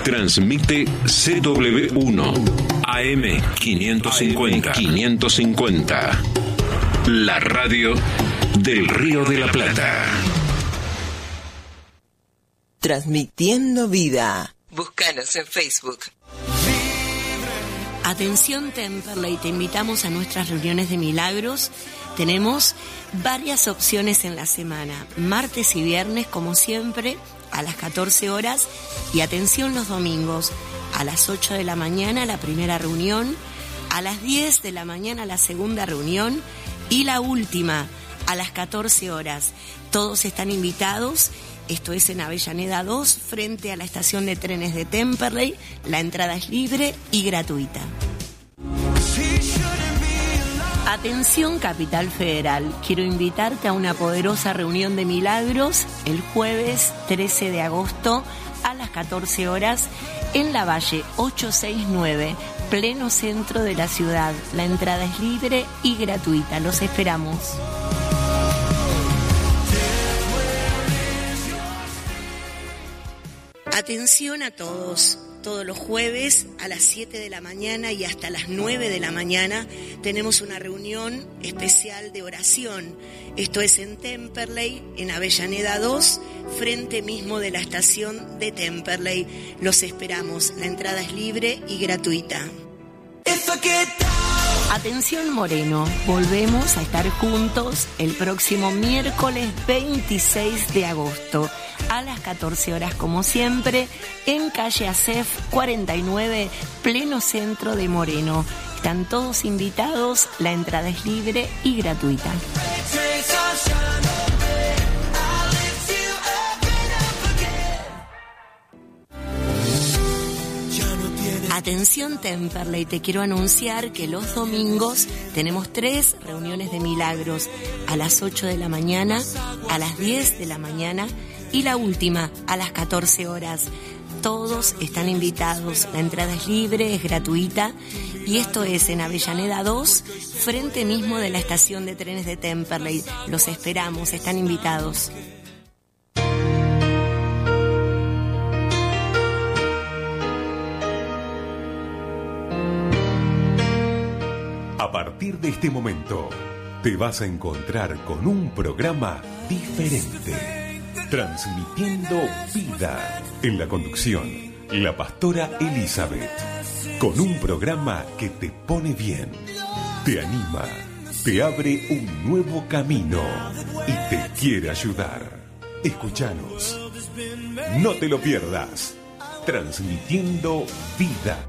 Transmite CW1 AM 550. La radio del Río de la Plata. Transmitiendo vida. Búscanos en Facebook. Atención Temperley, te invitamos a nuestras reuniones de milagros. Tenemos varias opciones en la semana, martes y viernes como siempre a las 14 horas y atención los domingos a las 8 de la mañana la primera reunión, a las 10 de la mañana la segunda reunión y la última a las 14 horas. Todos están invitados. Esto es en Avellaneda 2, frente a la estación de trenes de Temperley. La entrada es libre y gratuita. Atención Capital Federal, quiero invitarte a una poderosa reunión de milagros el jueves 13 de agosto a las 14 horas en la Valle 869, pleno centro de la ciudad. La entrada es libre y gratuita. Los esperamos. Atención a todos. Todos los jueves a las 7 de la mañana y hasta las 9 de la mañana tenemos una reunión especial de oración. Esto es en Temperley, en Avellaneda 2, frente mismo de la estación de Temperley. Los esperamos. La entrada es libre y gratuita. Atención Moreno, volvemos a estar juntos el próximo miércoles 26 de agosto a las 14 horas como siempre en calle Acef 49, pleno centro de Moreno. Están todos invitados, la entrada es libre y gratuita. Atención Temperley, te quiero anunciar que los domingos tenemos 3 reuniones de milagros, a las 8 de la mañana, a las 10 de la mañana y la última a las 14 horas. Todos están invitados, la entrada es libre, es gratuita y esto es en Avellaneda 2, frente mismo de la estación de trenes de Temperley. Los esperamos, están invitados. A partir de este momento, te vas a encontrar con un programa diferente, transmitiendo vida. En la conducción, la pastora Elizabeth, con un programa que te pone bien, te anima, te abre un nuevo camino y te quiere ayudar. Escúchanos, no te lo pierdas, transmitiendo vida.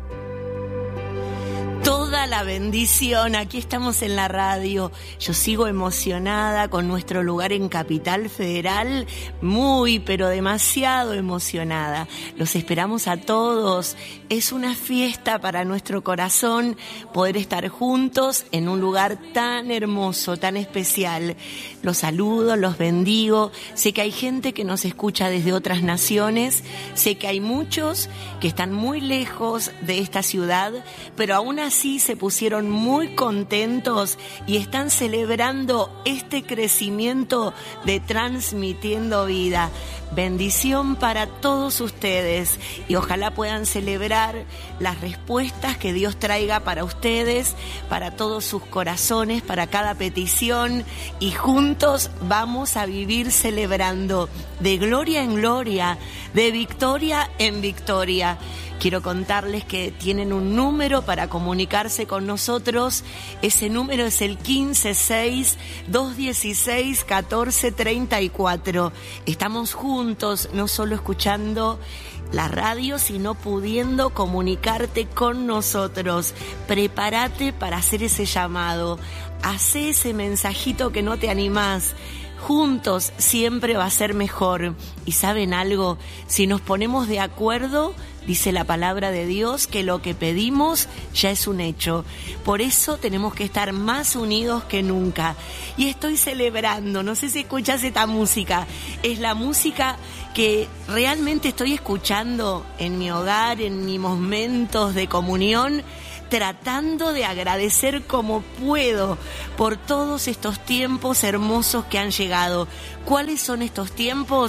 Toda la bendición, aquí estamos en la radio. Yo sigo emocionada con nuestro lugar en Capital Federal, muy pero demasiado emocionada. Los esperamos a todos. Es una fiesta para nuestro corazón poder estar juntos en un lugar tan hermoso, tan especial. Los saludo, los bendigo. Sé que hay gente que nos escucha desde otras naciones, sé que hay muchos que están muy lejos de esta ciudad, pero aún así se pusieron muy contentos y están celebrando este crecimiento de Transmitiendo Vida. Bendición para todos ustedes y ojalá puedan celebrar las respuestas que Dios traiga para ustedes, para todos sus corazones, para cada petición y juntos vamos a vivir celebrando de gloria en gloria, de victoria en victoria. Quiero contarles que tienen un número para comunicarse con nosotros. Ese número es el 156-216-1434. Estamos juntos, no solo escuchando la radio, sino pudiendo comunicarte con nosotros. Prepárate para hacer ese llamado. Hacé ese mensajito que no te animás. Juntos siempre va a ser mejor. Y ¿saben algo? Si nos ponemos de acuerdo, dice la palabra de Dios que lo que pedimos ya es un hecho. Por eso tenemos que estar más unidos que nunca. Y estoy celebrando, no sé si escuchas esta música, es la música que realmente estoy escuchando en mi hogar, en mis momentos de comunión, tratando de agradecer como puedo por todos estos tiempos hermosos que han llegado. ¿Cuáles son estos tiempos?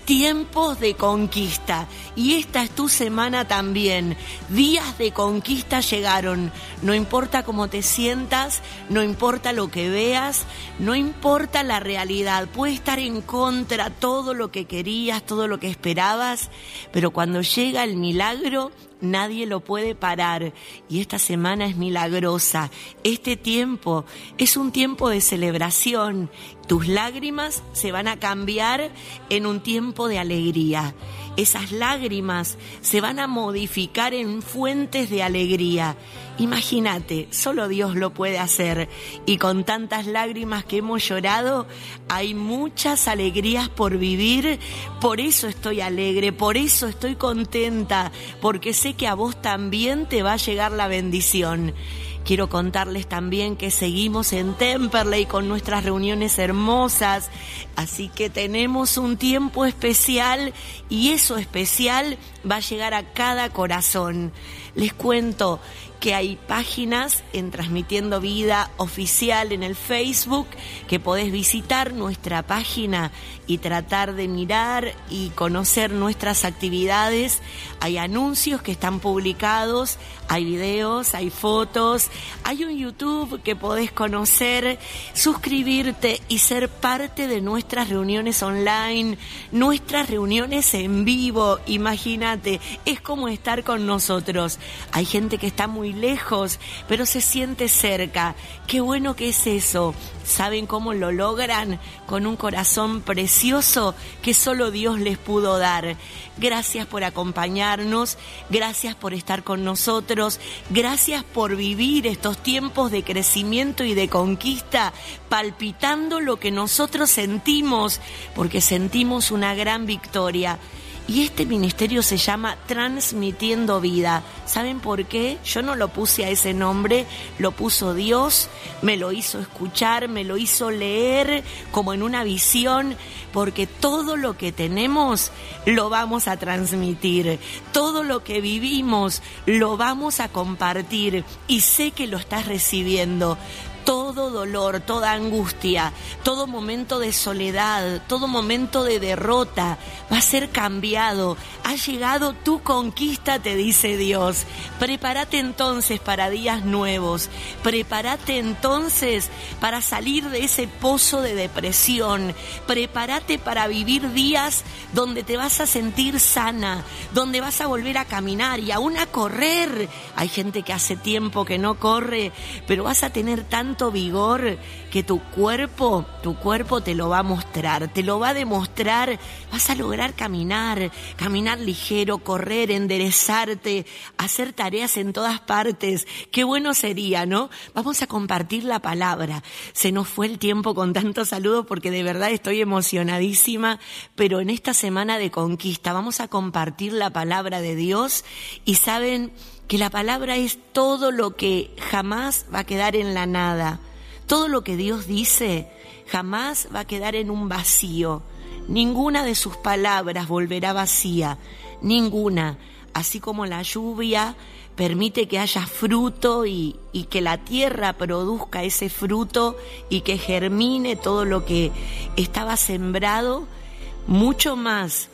tiempos de conquista. Y esta es tu semana también. Días de conquista llegaron. No importa cómo te sientas, no importa lo que veas, no importa la realidad. Puede estar en contra todo lo que querías, todo lo que esperabas, pero cuando llega el milagro, nadie lo puede parar. Y esta semana es milagrosa. Este tiempo es un tiempo de celebración. Tus lágrimas se van a cambiar en un tiempo de alegría. Esas lágrimas se van a modificar en fuentes de alegría. Imagínate, solo Dios lo puede hacer. Y con tantas lágrimas que hemos llorado, hay muchas alegrías por vivir. Por eso estoy alegre, por eso estoy contenta, porque sé que a vos también te va a llegar la bendición. Quiero contarles también que seguimos en Temperley con nuestras reuniones hermosas, así que tenemos un tiempo especial y eso especial va a llegar a cada corazón. Les cuento que hay páginas en Transmitiendo Vida Oficial en el Facebook, que podés visitar nuestra página y tratar de mirar y conocer nuestras actividades. Hay anuncios que están publicados, hay videos, hay fotos, hay un YouTube que podés conocer, suscribirte y ser parte de nuestras reuniones online, nuestras reuniones en vivo. Imagínate, es como estar con nosotros. Hay gente que está muy lejos, pero se siente cerca. Qué bueno que es eso. ¿Saben cómo lo logran? Con un corazón precioso que solo Dios les pudo dar. Gracias por acompañarnos, gracias por estar con nosotros, gracias por vivir estos tiempos de crecimiento y de conquista, palpitando lo que nosotros sentimos, porque sentimos una gran victoria. Y este ministerio se llama Transmitiendo Vida. ¿Saben por qué? Yo no lo puse a ese nombre, lo puso Dios, me lo hizo escuchar, me lo hizo leer como en una visión, porque todo lo que tenemos lo vamos a transmitir, todo lo que vivimos lo vamos a compartir y sé que lo estás recibiendo. Todo dolor, toda angustia, todo momento de soledad, todo momento de derrota va a ser cambiado. Ha llegado tu conquista, te dice Dios. Prepárate entonces para días nuevos. Prepárate entonces para salir de ese pozo de depresión. Prepárate para vivir días donde te vas a sentir sana, donde vas a volver a caminar y aún a correr. Hay gente que hace tiempo que no corre, pero vas a tener tanto vigor que tu cuerpo te lo va a mostrar, te lo va a demostrar. Vas a lograr caminar ligero, correr, enderezarte, hacer tareas en todas partes. Qué bueno sería, ¿no? Vamos a compartir la palabra. Se nos fue el tiempo con tantos saludos porque de verdad estoy emocionadísima, pero en esta semana de conquista vamos a compartir la palabra de Dios y saben que la palabra es todo lo que jamás va a quedar en la nada. Todo lo que Dios dice jamás va a quedar en un vacío. Ninguna de sus palabras volverá vacía, ninguna. Así como la lluvia permite que haya fruto y que la tierra produzca ese fruto y que germine todo lo que estaba sembrado, mucho más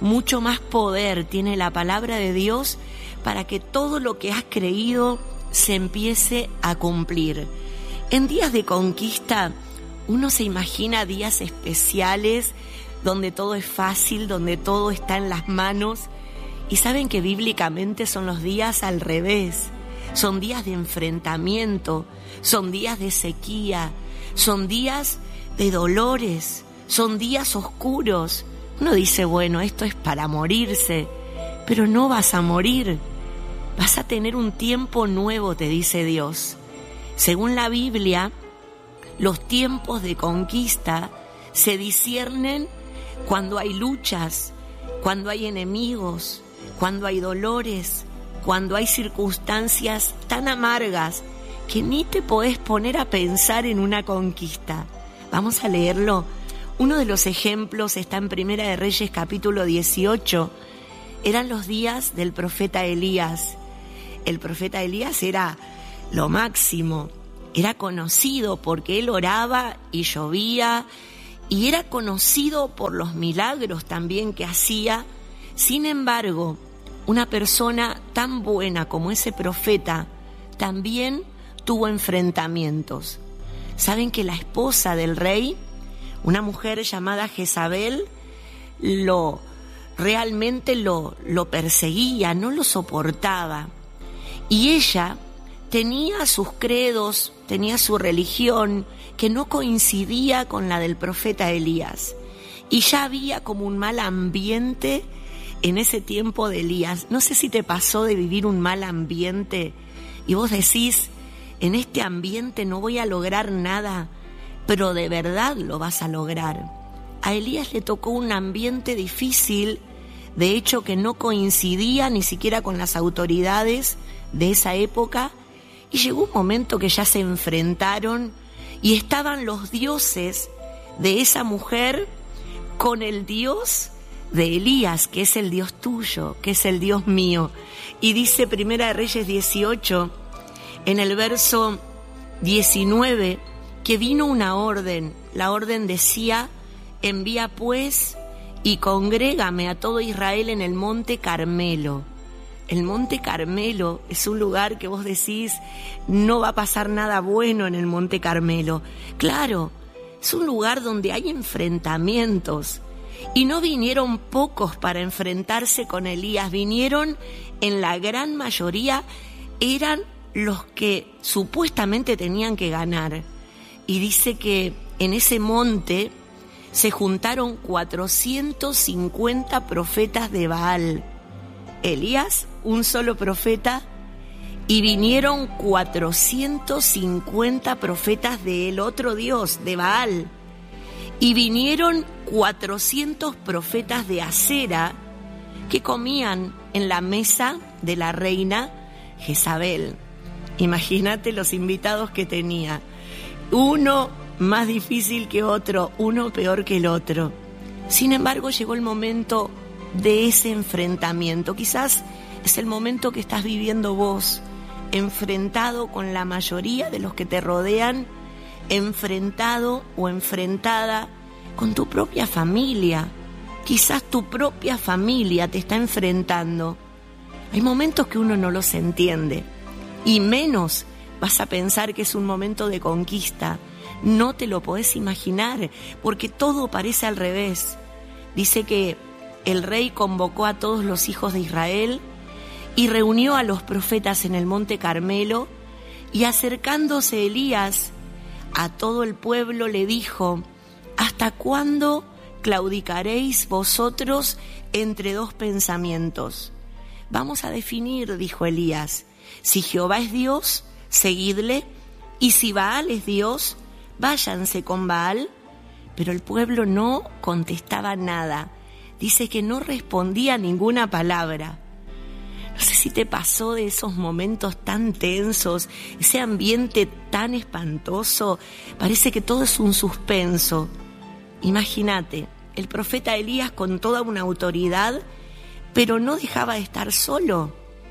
poder tiene la palabra de Dios para que todo lo que has creído se empiece a cumplir. En días de conquista, uno se imagina días especiales donde todo es fácil, donde todo está en las manos. Y saben que bíblicamente son los días al revés. Son días de enfrentamiento, son días de sequía, son días de dolores, son días oscuros. Uno dice, bueno, esto es para morirse, pero no vas a morir. Vas a tener un tiempo nuevo, te dice Dios. Según la Biblia, los tiempos de conquista se disciernen cuando hay luchas, cuando hay enemigos, cuando hay dolores, cuando hay circunstancias tan amargas que ni te podés poner a pensar en una conquista. Vamos a leerlo. Uno de los ejemplos está en Primera de Reyes capítulo 18. Eran los días del profeta Elías. El profeta Elías era lo máximo, era conocido porque él oraba y llovía y era conocido por los milagros también que hacía. Sin embargo, una persona tan buena como ese profeta también tuvo enfrentamientos. ¿Saben que la esposa del rey, una mujer llamada Jezabel, realmente lo perseguía, no lo soportaba? Y ella tenía sus credos, tenía su religión que no coincidía con la del profeta Elías. Y ya había como un mal ambiente en ese tiempo de Elías. No sé si te pasó de vivir un mal ambiente y vos decís, en este ambiente no voy a lograr nada, pero de verdad lo vas a lograr. A Elías le tocó un ambiente difícil, de hecho que no coincidía ni siquiera con las autoridades de esa época, y llegó un momento que ya se enfrentaron y estaban los dioses de esa mujer con el Dios de Elías, que es el Dios tuyo, que es el Dios mío. Y dice Primera de Reyes 18, en el verso 19, que vino una orden. La orden decía: envía pues y congrégame a todo Israel en el monte Carmelo. El monte Carmelo es un lugar que vos decís, no va a pasar nada bueno en el monte Carmelo. Claro, es un lugar donde hay enfrentamientos. Y no vinieron pocos para enfrentarse con Elías, vinieron en la gran mayoría, eran los que supuestamente tenían que ganar. Y dice que en ese monte se juntaron 450 profetas de Baal. Elías, un solo profeta, y vinieron 450 profetas del otro Dios, de Baal. Y vinieron 400 profetas de Acera que comían en la mesa de la reina Jezabel. Imagínate los invitados que tenía. Uno más difícil que otro, uno peor que el otro. Sin embargo, llegó el momento de ese enfrentamiento. Quizás es el momento que estás viviendo vos, enfrentado con la mayoría de los que te rodean, enfrentado o enfrentada con tu propia familia. Quizás tu propia familia te está enfrentando. Hay momentos que uno no los entiende, y menos vas a pensar que es un momento de conquista. No te lo podés imaginar, porque todo parece al revés. Dice que el rey convocó a todos los hijos de Israel y reunió a los profetas en el monte Carmelo, y acercándose Elías a todo el pueblo le dijo: ¿hasta cuándo claudicaréis vosotros entre dos pensamientos? Vamos a definir, dijo Elías, si Jehová es Dios, seguidle, y si Baal es Dios, váyanse con Baal. Pero el pueblo no contestaba nada. Dice que no respondía ninguna palabra. No sé si te pasó de esos momentos tan tensos, ese ambiente tan espantoso. Parece que todo es un suspenso. Imagínate, el profeta Elías con toda una autoridad, pero no dejaba de estar solo.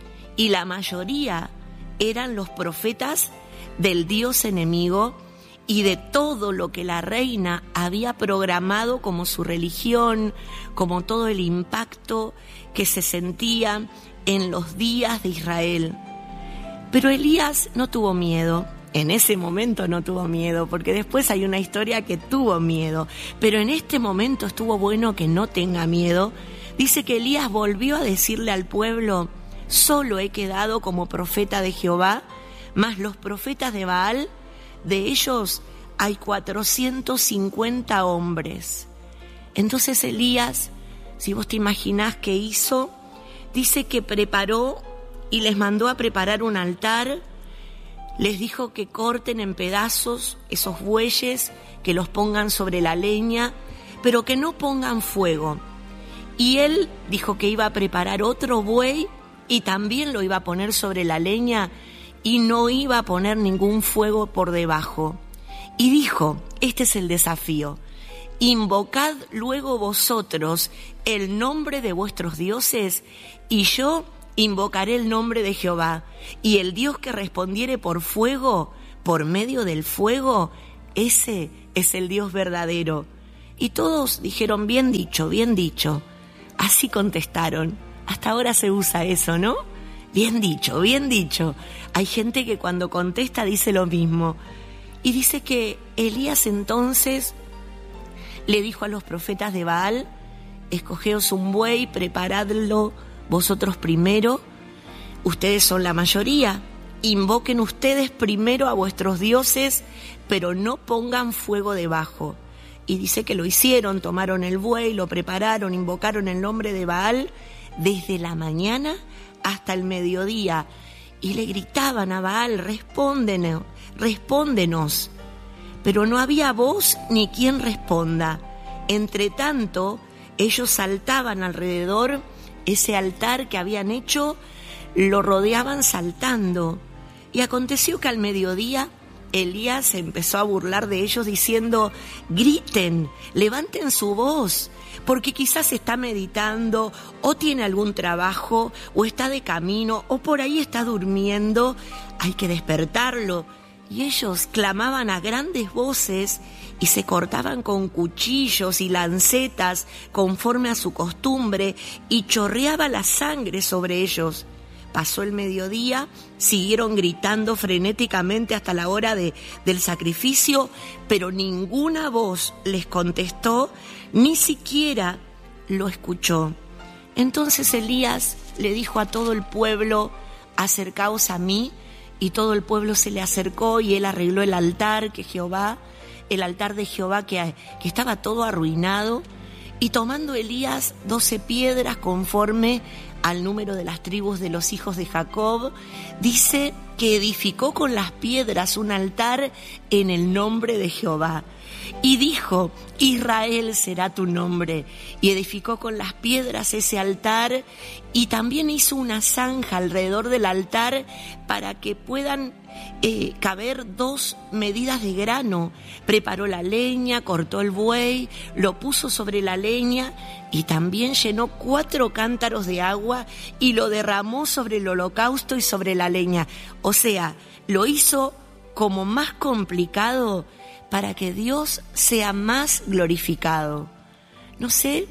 Y la mayoría eran los profetas del Dios enemigo y de todo lo que la reina había programado como su religión, como todo el impacto que se sentía en los días de Israel. Pero Elías no tuvo miedo. En ese momento no tuvo miedo, porque después hay una historia que tuvo miedo. Pero en este momento estuvo bueno que no tenga miedo. Dice que Elías volvió a decirle al pueblo: solo he quedado como profeta de Jehová, mas los profetas de Baal, de ellos hay 450 hombres. Entonces Elías, si vos te imaginás qué hizo, dice que preparó y les mandó a preparar un altar. Les dijo que corten en pedazos esos bueyes, que los pongan sobre la leña, pero que no pongan fuego. Y él dijo que iba a preparar otro buey y también lo iba a poner sobre la leña y no iba a poner ningún fuego por debajo. Y dijo, este es el desafío: invocad luego vosotros el nombre de vuestros dioses, y yo invocaré el nombre de Jehová, y el Dios que respondiere por fuego, por medio del fuego, ese es el Dios verdadero. Y todos dijeron, bien dicho, bien dicho. Así contestaron. Hasta ahora se usa eso, ¿no? Bien dicho, bien dicho. Hay gente que cuando contesta dice lo mismo. Y dice que Elías entonces le dijo a los profetas de Baal, escogeos un buey, preparadlo vosotros primero, ustedes son la mayoría, invoquen ustedes primero a vuestros dioses, pero no pongan fuego debajo. Y dice que lo hicieron, tomaron el buey, lo prepararon, invocaron el nombre de Baal desde la mañana hasta el mediodía y le gritaban a Baal, respóndenos. Pero no había voz ni quien responda. Entre tanto, ellos saltaban alrededor, ese altar que habían hecho, lo rodeaban saltando. Y aconteció que al mediodía Elías se empezó a burlar de ellos diciendo, griten, levanten su voz, porque quizás está meditando o tiene algún trabajo o está de camino o por ahí está durmiendo, hay que despertarlo. Y ellos clamaban a grandes voces y se cortaban con cuchillos y lancetas conforme a su costumbre y chorreaba la sangre sobre ellos. Pasó el mediodía, siguieron gritando frenéticamente hasta la hora del sacrificio, pero ninguna voz les contestó, ni siquiera lo escuchó. Entonces Elías le dijo a todo el pueblo, acercaos a mí, y todo el pueblo se le acercó y él arregló el altar de Jehová que estaba todo arruinado, y tomando Elías 12 piedras conforme al número de las tribus de los hijos de Jacob, dice que edificó con las piedras un altar en el nombre de Jehová. Y dijo, Israel será tu nombre. Y edificó con las piedras ese altar y también hizo una zanja alrededor del altar para que puedan caber 2 medidas de grano. Preparó la leña, cortó el buey, lo puso sobre la leña y también llenó 4 cántaros de agua y lo derramó sobre el holocausto y sobre la leña. O sea, lo hizo como más complicado para que Dios sea más glorificado. No sé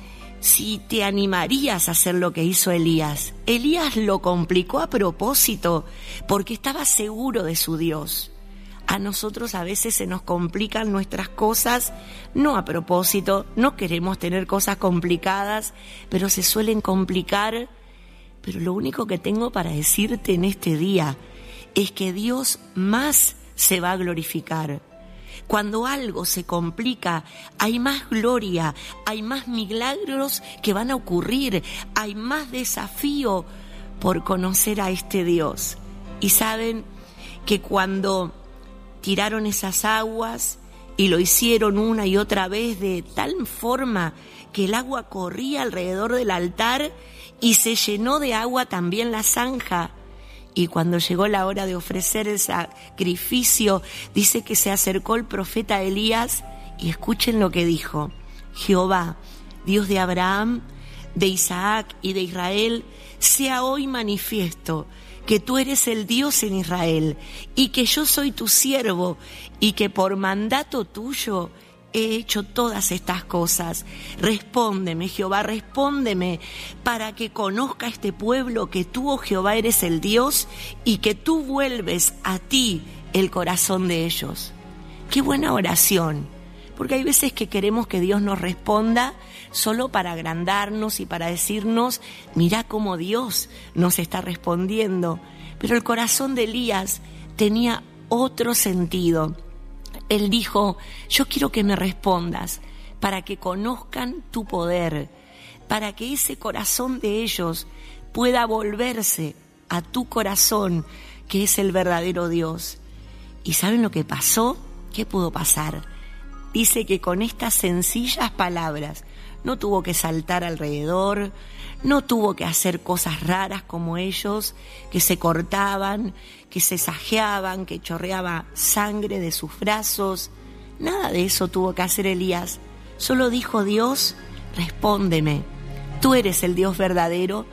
si te animarías a hacer lo que hizo Elías. Elías lo complicó a propósito porque estaba seguro de su Dios. A nosotros a veces se nos complican nuestras cosas, no a propósito, no queremos tener cosas complicadas, pero se suelen complicar. Pero lo único que tengo para decirte en este día es que Dios más se va a glorificar. Cuando algo se complica, hay más gloria, hay más milagros que van a ocurrir, hay más desafío por conocer a este Dios. Y saben que cuando tiraron esas aguas y lo hicieron una y otra vez de tal forma que el agua corría alrededor del altar y se llenó de agua también la zanja. Y cuando llegó la hora de ofrecer el sacrificio, dice que se acercó el profeta Elías y escuchen lo que dijo. Jehová, Dios de Abraham, de Isaac y de Israel, sea hoy manifiesto que tú eres el Dios en Israel y que yo soy tu siervo y que por mandato tuyo he hecho todas estas cosas. Respóndeme, Jehová, respóndeme, para que conozca este pueblo que tú, oh Jehová, eres el Dios y que tú vuelves a ti el corazón de ellos. Qué buena oración, porque hay veces que queremos que Dios nos responda solo para agrandarnos y para decirnos, mirá cómo Dios nos está respondiendo. Pero el corazón de Elías tenía otro sentido. Él dijo, yo quiero que me respondas para que conozcan tu poder, para que ese corazón de ellos pueda volverse a tu corazón, que es el verdadero Dios. ¿Y saben lo que pasó? ¿Qué pudo pasar? Dice que con estas sencillas palabras no tuvo que saltar alrededor, no tuvo que hacer cosas raras como ellos, que se cortaban, que se sajeaban, que chorreaba sangre de sus brazos. Nada de eso tuvo que hacer Elías. Solo dijo Dios, respóndeme. Tú eres el Dios verdadero.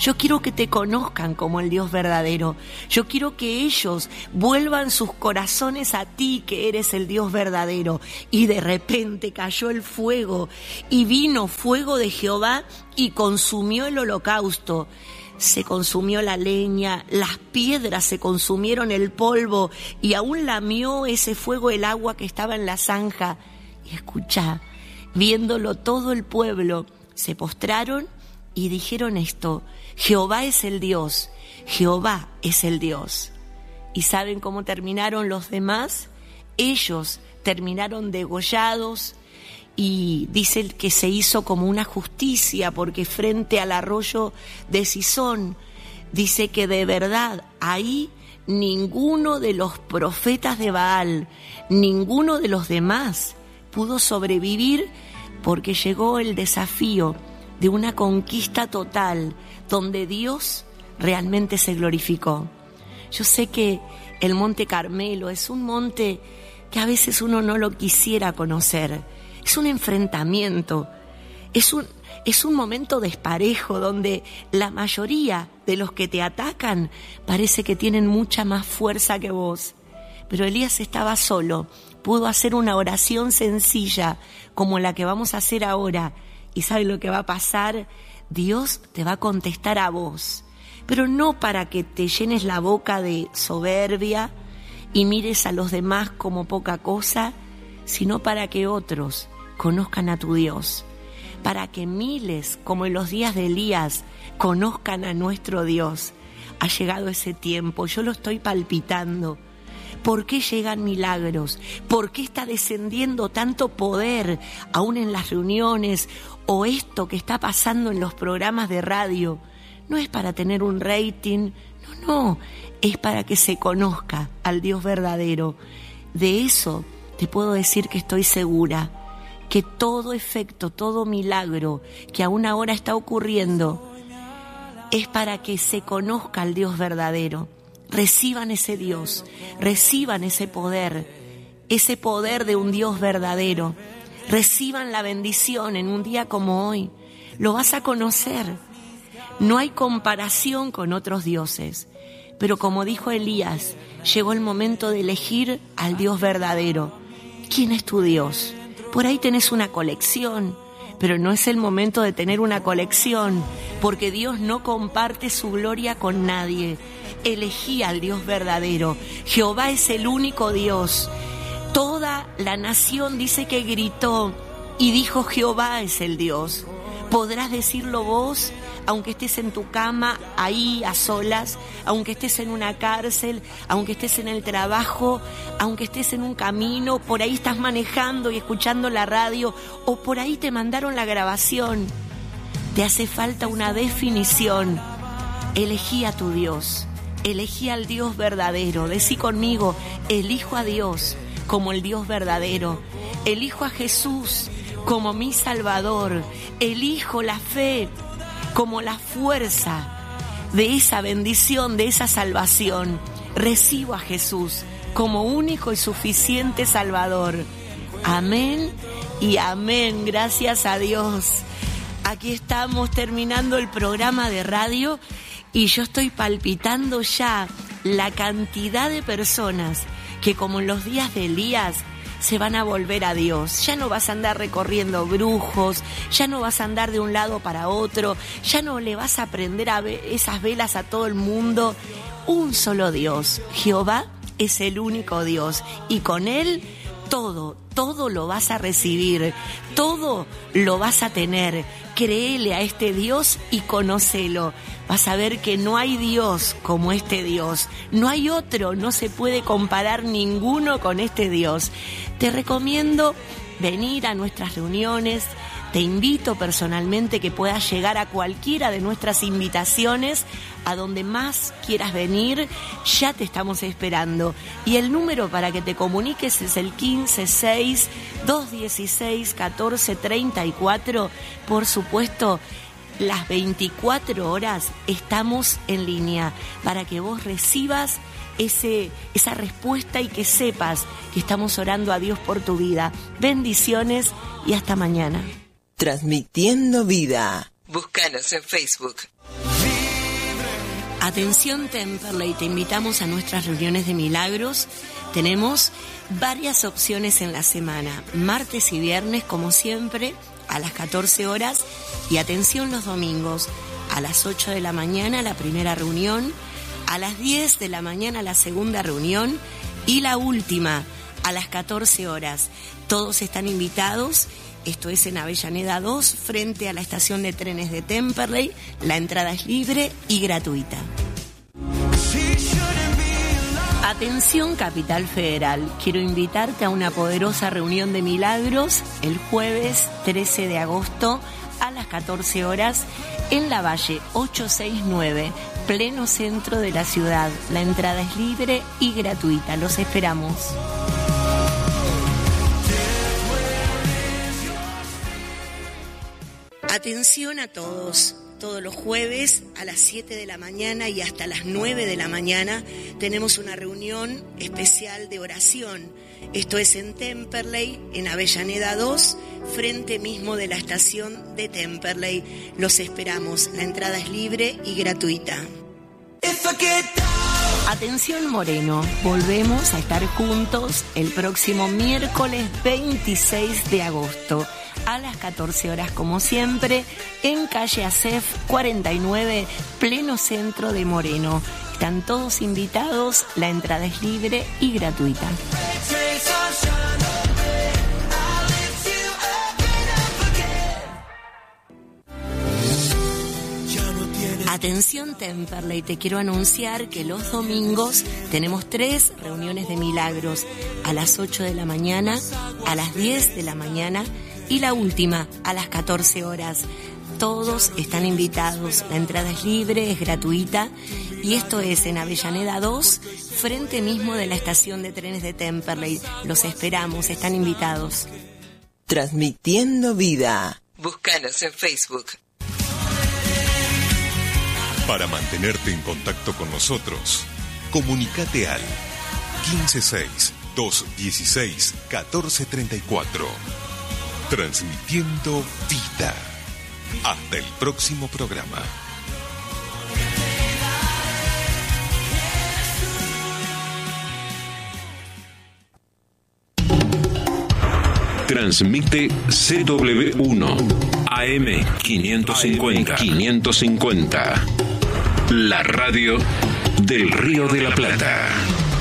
Yo quiero que te conozcan como el Dios verdadero. Yo quiero que ellos vuelvan sus corazones a ti, que eres el Dios verdadero. Y de repente cayó el fuego, y vino fuego de Jehová y consumió el holocausto. Se consumió la leña, las piedras se consumieron, el polvo, y aún lamió ese fuego el agua que estaba en la zanja. Y escuchá, viéndolo todo el pueblo, se postraron y dijeron esto: Jehová es el Dios, Jehová es el Dios. ¿Y saben cómo terminaron los demás? Ellos terminaron degollados, y dice que se hizo como una justicia, porque frente al arroyo de Cisón, dice que de verdad ahí ninguno de los profetas de Baal, ninguno de los demás pudo sobrevivir, porque llegó el desafío de una conquista total, donde Dios realmente se glorificó. Yo sé que el Monte Carmelo es un monte que a veces uno no lo quisiera conocer. Es un enfrentamiento, es un momento desparejo donde la mayoría de los que te atacan parece que tienen mucha más fuerza que vos. Pero Elías estaba solo, pudo hacer una oración sencilla como la que vamos a hacer ahora. ¿Y sabe lo que va a pasar? Dios te va a contestar a vos, pero no para que te llenes la boca de soberbia y mires a los demás como poca cosa, sino para que otros conozcan a tu Dios, para que miles, como en los días de Elías, conozcan a nuestro Dios. Ha llegado ese tiempo, yo lo estoy palpitando. ¿Por qué llegan milagros? ¿Por qué está descendiendo tanto poder aún en las reuniones? O esto que está pasando en los programas de radio, no es para tener un rating, no, es para que se conozca al Dios verdadero. De eso te puedo decir que estoy segura, que todo efecto, todo milagro que aún ahora está ocurriendo es para que se conozca al Dios verdadero. Reciban ese Dios, reciban ese poder de un Dios verdadero. Reciban la bendición en un día como hoy. Lo vas a conocer. No hay comparación con otros dioses. Pero como dijo Elías, llegó el momento de elegir al Dios verdadero. ¿Quién es tu Dios? Por ahí tenés una colección, pero no es el momento de tener una colección, porque Dios no comparte su gloria con nadie. Elegí al Dios verdadero. Jehová es el único Dios. Toda la nación dice que gritó y dijo: Jehová es el Dios. Podrás decirlo vos, aunque estés en tu cama, ahí a solas, aunque estés en una cárcel, aunque estés en el trabajo, aunque estés en un camino, por ahí estás manejando y escuchando la radio, o por ahí te mandaron la grabación. Te hace falta una definición. Elegí a tu Dios, elegí al Dios verdadero. Decí conmigo: elijo a Dios como el Dios verdadero, elijo a Jesús como mi Salvador, elijo la fe como la fuerza de esa bendición, de esa salvación. Recibo a Jesús como único y suficiente Salvador. Amén y amén. Gracias a Dios. Aquí estamos terminando el programa de radio y yo estoy palpitando ya la cantidad de personas que, como en los días de Elías, se van a volver a Dios. Ya no vas a andar recorriendo brujos, ya no vas a andar de un lado para otro, ya no le vas a prender esas velas a todo el mundo. Un solo Dios, Jehová es el único Dios, y con Él todo lo vas a recibir, todo lo vas a tener. Créele a este Dios y conócelo. Vas a ver que no hay Dios como este Dios. No hay otro, no se puede comparar ninguno con este Dios. Te recomiendo venir a nuestras reuniones. Te invito personalmente que puedas llegar a cualquiera de nuestras invitaciones, a donde más quieras venir. Ya te estamos esperando. Y el número para que te comuniques es el 156-216-1434. Por supuesto, las 24 horas estamos en línea para que vos recibas esa respuesta y que sepas que estamos orando a Dios por tu vida. Bendiciones y hasta mañana. Transmitiendo vida. Búscanos en Facebook. Atención Temperley, te invitamos a nuestras reuniones de milagros. Tenemos varias opciones en la semana, martes y viernes como siempre a las 14 horas y atención los domingos a las 8 de la mañana la primera reunión, a las 10 de la mañana la segunda reunión y la última a las 14 horas. Todos están invitados. Esto es en Avellaneda 2, frente a la estación de trenes de Temperley. La entrada es libre y gratuita. Atención Capital Federal, quiero invitarte a una poderosa reunión de milagros el jueves 13 de agosto a las 14 horas en la Valle 869, pleno centro de la ciudad. La entrada es libre y gratuita. Los esperamos. Atención a todos. Todos los jueves a las 7 de la mañana y hasta las 9 de la mañana tenemos una reunión especial de oración. Esto es en Temperley, en Avellaneda 2, frente mismo de la estación de Temperley. Los esperamos. La entrada es libre y gratuita. Atención Moreno, volvemos a estar juntos el próximo miércoles 26 de agosto. A las 14 horas como siempre, en calle Acef 49, pleno centro de Moreno. Están todos invitados, la entrada es libre y gratuita. Atención Temperley, te quiero anunciar que los domingos tenemos 3 reuniones de milagros, a las 8 de la mañana, a las 10 de la mañana y la última a las 14 horas. Todos están invitados, la entrada es libre, es gratuita y esto es en Avellaneda 2, frente mismo de la estación de trenes de Temperley. Los esperamos, están invitados. Transmitiendo vida. Búscanos en Facebook. Para mantenerte en contacto con nosotros, comunícate al 156-216-1434. Transmitiendo vida. Hasta el próximo programa. Transmite CW1 AM 550. La radio del Río de la Plata.